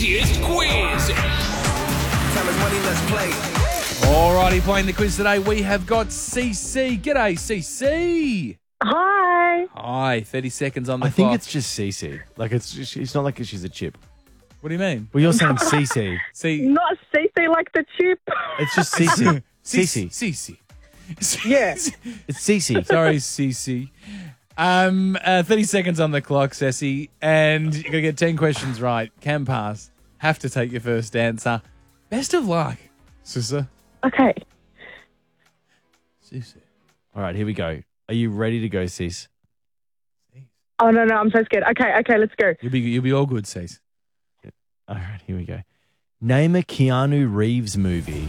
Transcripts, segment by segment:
easiest quiz. Time is money, let's play. Alrighty, playing the quiz today, we have got CC. G'day, CC. Hi. Hi, 30 seconds on the I clock. think it's just CC. Like it's not like she's a chip. What do you mean? Well, you're saying CC. See, Not CC like the chip. It's just CC. CC. CC. Yeah. It's CC. Sorry, CC. 30 seconds on the clock, Ceci, and you're going to get 10 questions right. Can pass. Have to take your first answer. Best of luck, Sissa. Okay. Sissa. All right, here we go. Are you ready to go, Cis? Oh, no, I'm so scared. Okay, let's go. You'll be all good, Cis. All right, here we go. Name a Keanu Reeves movie.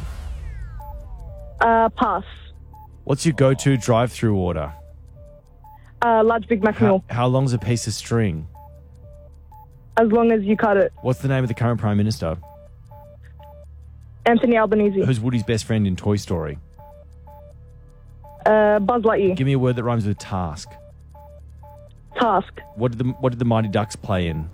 Pass. What's your go-to drive-through order? Large Big Mac meal. How long's a piece of string? As long as you cut it. What's the name of the current Prime Minister? Anthony Albanese. Who's Woody's best friend in Toy Story? Buzz Lightyear. Give me a word that rhymes with task. Task. What did the Mighty Ducks play in?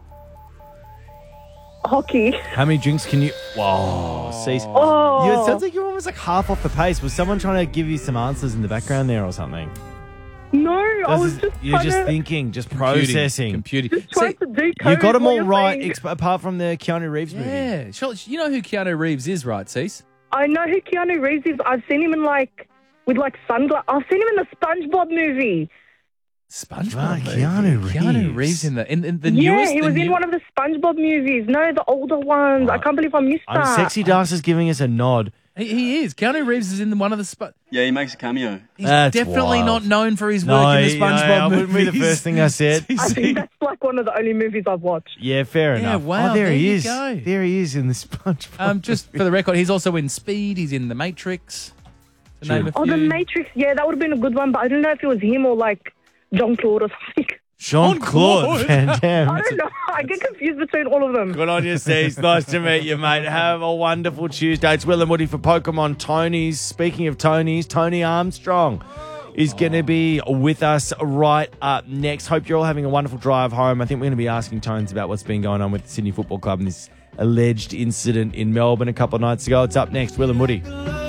Hockey. How many drinks can you... Whoa, Cis. Oh. It sounds like you're almost like half off the pace. Was someone trying to give you some answers in the background there or something? No, I was just You're trying just to... thinking, just processing. Computing. Just trying to decode You got them what all you're right, saying. apart from the Keanu Reeves movie. Yeah. Sure, you know who Keanu Reeves is, right, Cease? I know who Keanu Reeves is. I've seen him in with sunglasses. I've seen him in the SpongeBob movie. SpongeBob. Ah, movie. Keanu Reeves. Keanu Reeves in the Yeah, newest. he was in one of the SpongeBob movies. No, the older ones. I can't believe I missed that. Sexy Das is giving us a nod. He is. Keanu Reeves is in one of the. Yeah, he makes a cameo. He's That's definitely wild. not known for his work in the SpongeBob that movies. wouldn't be the first thing I said. I think that's like one of the only movies I've watched. Yeah, fair Yeah, enough. wow, Oh, there there he you is. go. There he is in the SpongeBob. Just for the record, he's also in Speed. He's in The Matrix. To name a Oh, The few. Matrix. Yeah, that would have been a good one, but I don't know if it was him or Jean-Claude or something. Jean-Claude Van Damme. I don't know. I get confused between all of them. Good on you, Cease. Nice to meet you, mate. Have a wonderful Tuesday. It's Will and Woody for Pokemon Tonys. Speaking of Tonys, Tony Armstrong is going to be with us right up next. Hope you're all having a wonderful drive home. I think we're going to be asking Tones about what's been going on with the Sydney Football Club and this alleged incident in Melbourne a couple of nights ago. It's up next. Will and Woody.